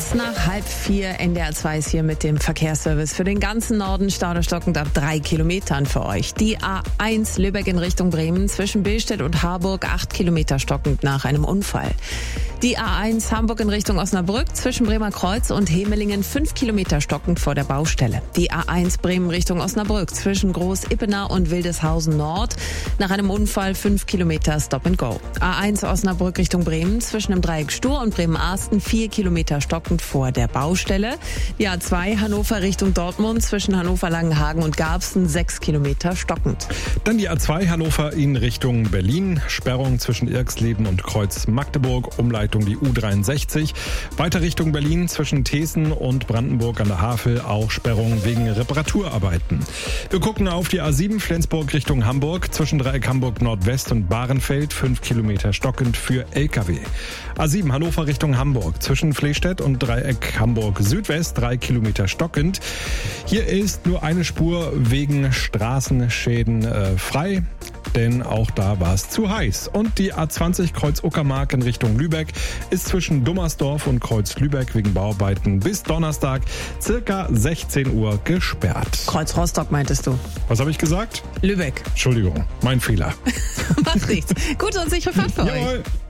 Kurz nach 3:30 NDR 2 ist hier mit dem Verkehrsservice für den ganzen Norden. Stau oder stockend ab 3 Kilometern für euch. Die A1 Lübeck in Richtung Bremen zwischen Billstedt und Harburg 8 Kilometer stockend nach einem Unfall. Die A1 Hamburg in Richtung Osnabrück zwischen Bremer Kreuz und Hemelingen 5 Kilometer stockend vor der Baustelle. Die A1 Bremen Richtung Osnabrück zwischen Groß-Ippener und Wildeshausen Nord nach einem Unfall 5 Kilometer Stop and Go. A1 Osnabrück Richtung Bremen zwischen dem Dreieck Stur und Bremen-Arsten 4 Kilometer stockend vor der Baustelle. Die A2 Hannover Richtung Dortmund zwischen Hannover-Langenhagen und Garbsen 6 Kilometer stockend. Dann die A2 Hannover in Richtung Berlin. Sperrung zwischen Irksleben und Kreuz Magdeburg. Umleitung die U63. Weiter Richtung Berlin zwischen Thesen und Brandenburg an der Havel. Auch Sperrung wegen Reparaturarbeiten. Wir gucken auf die A7 Flensburg Richtung Hamburg. Zwischen Dreieck Hamburg Nordwest und Bahrenfeld 5 Kilometer stockend für LKW. A7 Hannover Richtung Hamburg. Zwischen Flehstedt und Dreieck Hamburg Südwest 3 Kilometer stockend. Hier ist nur eine Spur wegen Straßenschäden frei. Denn auch da war es zu heiß. Und die A20 Kreuz Uckermark in Richtung Lübeck ist zwischen Dummersdorf und Kreuz Lübeck wegen Bauarbeiten bis Donnerstag circa 16 Uhr gesperrt. Kreuz Rostock meintest du? Was habe ich gesagt? Lübeck. Entschuldigung, mein Fehler. Macht nichts. Gute und sichere Fahrt für euch. Jawohl.